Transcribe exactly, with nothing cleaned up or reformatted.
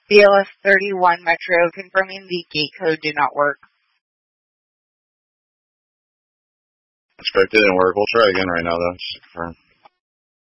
B L S thirty-one Metro, confirming the gate code did not work. That's correct, it didn't work. We'll try again right now, though, just to confirm.